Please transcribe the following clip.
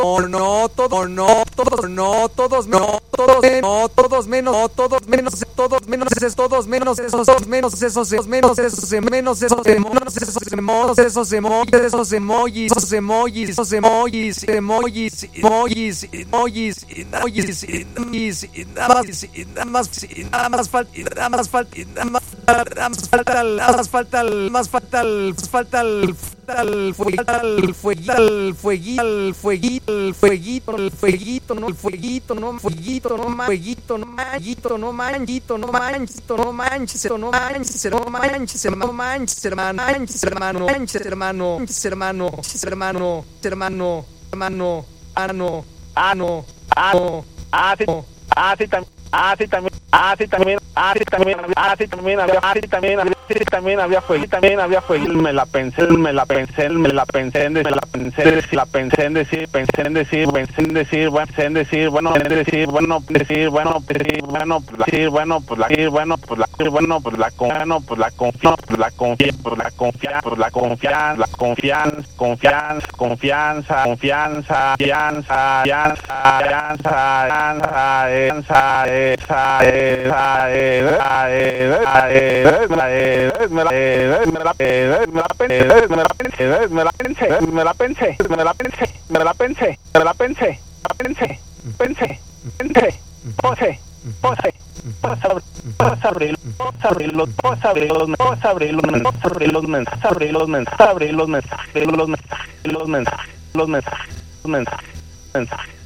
no, todo, no, todos, no, todos, no, todos, no, todos menos, no, todos menos, todos menos, todos menos, esos, menos, esos, menos, esos, menos, esos, menos, esos, menos, esos, emojis, esos emojis, esos emojis, esos emojis, emojis, emojis, emojis, emojis, emojis, nada más falta, el fueguito, no manches, hermano. También había fuego, me la pensé en decir, los mensajes.